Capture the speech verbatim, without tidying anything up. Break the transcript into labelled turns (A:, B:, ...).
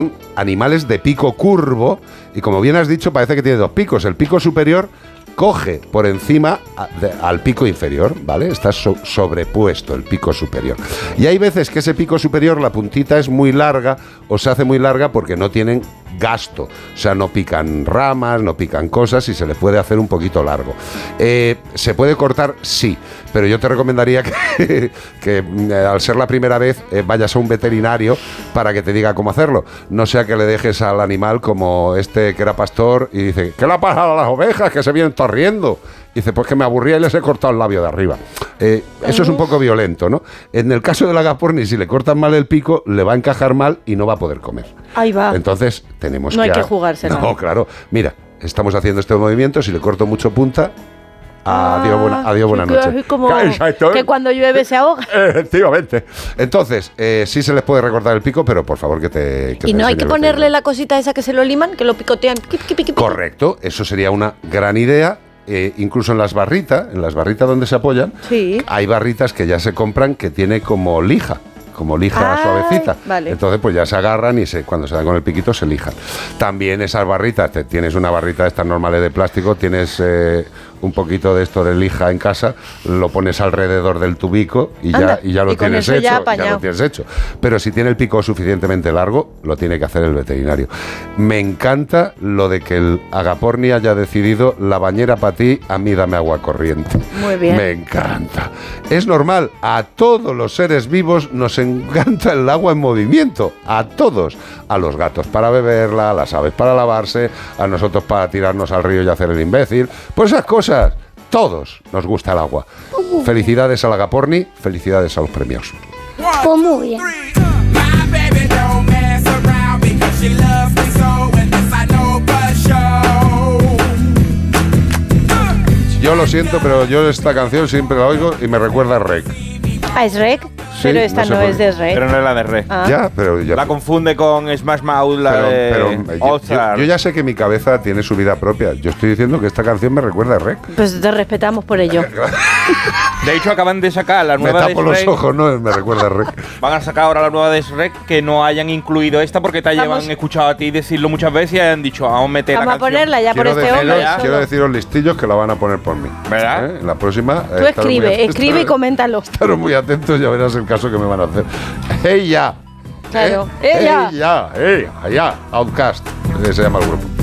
A: animales de pico curvo y, como bien has dicho, parece que tiene dos picos. El pico superior coge por encima a, de, al pico inferior, ¿vale? Está so, sobrepuesto el pico superior. Y hay veces que ese pico superior, la puntita es muy larga o se hace muy larga porque no tienen gasto. O sea, no pican ramas, no pican cosas y se les puede hacer un poquito largo. Eh, ¿Se puede cortar? Sí. Pero yo te recomendaría que, que eh, al ser la primera vez eh, vayas a un veterinario para que te diga cómo hacerlo. No sea que le dejes al animal como este que era pastor y dice, ¿qué le ha pasado a las ovejas que se vienen torriendo? Y dice, pues que me aburría y les he cortado el labio de arriba. Eh, eso es un poco violento, ¿no? En el caso del agaporni, si le cortan mal el pico, le va a encajar mal y no va a poder comer.
B: Ahí va.
A: Entonces, tenemos
B: no
A: que...
B: No hay que jugársela.
A: No, claro. Mira, estamos haciendo este movimiento, si le corto mucho punta... Adiós, buena, adiós, buena noche.
B: Como que cuando llueve se ahoga.
A: Efectivamente. Entonces, eh, sí se les puede recortar el pico, pero por favor que te... Que
B: y
A: te
B: no hay que ponerle la cosita esa que se lo liman, que lo picotean.
A: Correcto, eso sería una gran idea. Eh, incluso en las barritas, en las barritas donde se apoyan,
B: sí.
A: Hay barritas que ya se compran que tiene como lija. Como lija
B: Ay,
A: suavecita.
B: Vale.
A: Entonces, pues ya se agarran y se, cuando se dan con el piquito se lijan. También esas barritas, te, tienes una barrita de estas normales de plástico, tienes eh, un poquito de esto de lija en casa, lo pones alrededor del tubico y ya, y ya lo
B: y con
A: tienes
B: eso
A: hecho.
B: Ya,
A: ya lo tienes hecho. Pero si tiene el pico suficientemente largo, lo tiene que hacer el veterinario. Me encanta lo de que el agaporni haya decidido la bañera para ti, a mí dame agua corriente.
B: Muy bien.
A: Me encanta. Es normal, a todos los seres vivos nos encanta el agua en movimiento, a todos, a los gatos para beberla, a las aves para lavarse, a nosotros para tirarnos al río y hacer el imbécil, pues esas cosas, todos nos gusta el agua. Uh. Felicidades al agaporni, felicidades a los premios.
C: Pues muy bien.
A: Yo lo siento, pero yo esta canción siempre la oigo y me recuerda a Rec.
B: ¿Ah, es Rec?
A: Sí,
B: pero esta
A: no,
B: no es de Rec.
D: Pero no es la de Rec.
B: Ah.
A: Ya, pero ya.
D: La confunde con Smash Mouth, la
A: pero,
D: de
A: pero, yo, yo, yo ya sé que mi cabeza tiene su vida propia. Yo estoy diciendo que esta canción me recuerda a Rec.
B: Pues te respetamos por ello.
D: De hecho, acaban de sacar la nueva
A: de Shrek. Me tapo los ojos, no, me recuerda a Rec.
D: Van a sacar ahora la nueva de Shrek, que no hayan incluido esta porque te llevan escuchado a ti decirlo muchas veces y han dicho, vamos a meter
B: vamos
D: la
B: a ponerla ya
A: quiero
B: por este hombre.
A: Quiero deciros listillos que la van a poner por mí.
D: ¿Verdad?
A: ¿Eh? En la próxima.
B: Tú escribe, escribe y coméntalo.
A: Estaros muy atentos, ya verás el caso que me van a hacer. ¡Ella!
B: Claro,
A: ¿Eh?
B: ella.
A: ¡Ella! ¡Ella! ¡Ella! Outcast, se llama el grupo.